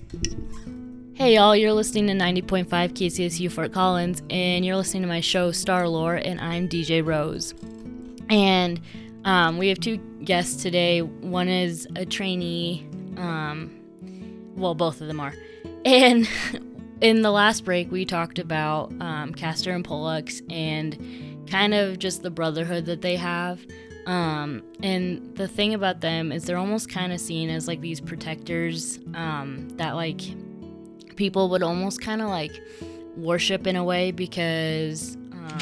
Hey y'all, you're listening to 90.5 KCSU Fort Collins, and you're listening to my show Star Lore, and I'm DJ Rose. And we have two guests today. One is a trainee, both of them are. And in the last break, we talked about Castor and Pollux and kind of just the brotherhood that they have. And the thing about them is they're almost kind of seen as like these protectors that like people would almost kind of like worship in a way, because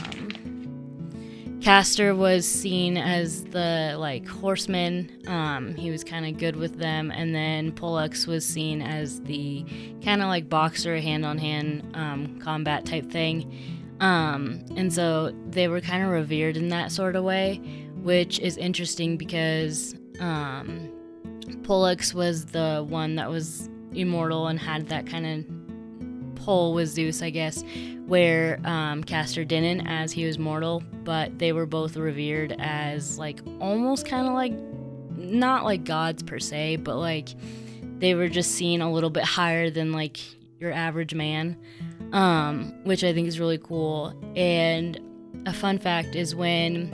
Castor was seen as the like horseman. He was kind of good with them, and then Pollux was seen as the kind of like boxer, hand-on-hand combat type thing. And so they were kind of revered in that sort of way, which is interesting because Pollux was the one that was immortal and had that kind of pull with Zeus, I guess, where Castor didn't, as he was mortal. But they were both revered as like almost kind of like, not like gods per se, but like they were just seen a little bit higher than like your average man, which I think is really cool. And a fun fact is when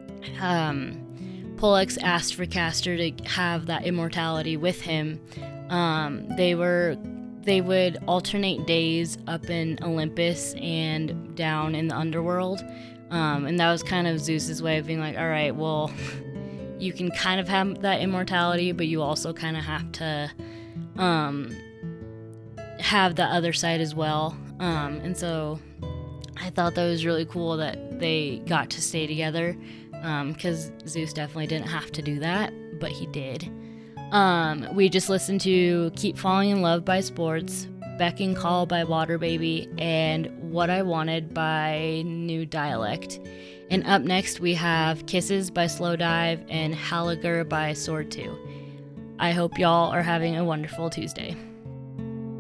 Pollux asked for Castor to have that immortality with him, they would alternate days up in Olympus and down in the underworld. And that was kind of Zeus's way of being like, all right, well, you can kind of have that immortality, but you also kind of have to have the other side as well. And so I thought that was really cool that they got to stay together, because Zeus definitely didn't have to do that, but he did. We just listened to Keep Falling in Love by Sports, Beck and Call by Water Baby, and What I Wanted by New Dialect. And up next we have Kisses by Slow Dive and Halagur by Sword 2. I hope y'all are having a wonderful Tuesday.